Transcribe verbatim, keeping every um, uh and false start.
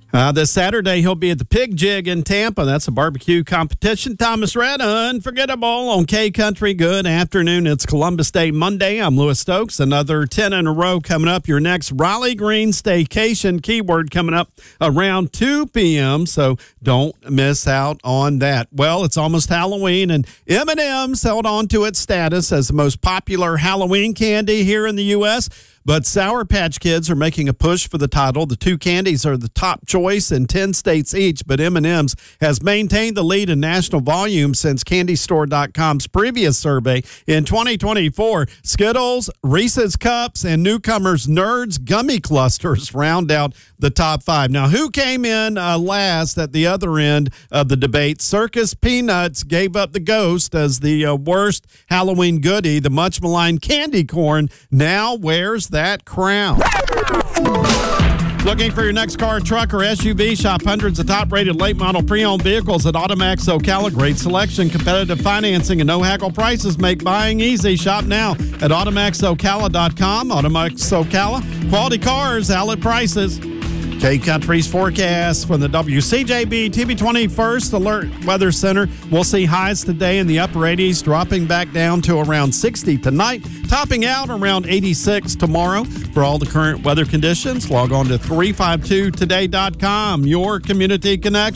Uh, this Saturday, he'll be at the Pig Jig in Tampa. That's a barbecue competition. Thomas Rhett, unforgettable on K-Country. Good afternoon. It's Columbus Day Monday. I'm Lewis Stokes. Another ten in a row coming up. Your next Raleigh Green Staycation keyword coming up around two p.m., so don't miss out on that. Well, it's almost Halloween, and M and M's held on to its status as the most popular Halloween candy here in the U S, but Sour Patch Kids are making a push for the title. The two candies are the top choice in ten states each, but M and M's has maintained the lead in national volume since Candy Store dot com's previous survey. In twenty twenty-four, Skittles, Reese's Cups, and newcomers Nerds Gummy Clusters round out the top five. Now, who came in uh, last at the other end of the debate? Circus Peanuts gave up the ghost as the uh, worst Halloween goodie. The much-maligned candy corn now wears that crown. Looking for your next car, truck, or S U V? Shop hundreds of top-rated late-model pre-owned vehicles at Automax Ocala. Great selection, competitive financing, and no-haggle prices make buying easy. Shop now at Automax Ocala dot com. Automax Ocala, quality cars, outlet prices. K-Country's forecast from the W C J B T V twenty-first Alert Weather Center. We'll see highs today in the upper eighties, dropping back down to around sixty tonight, topping out around eighty-six tomorrow. For all the current weather conditions, log on to three five two today dot com, your community connection.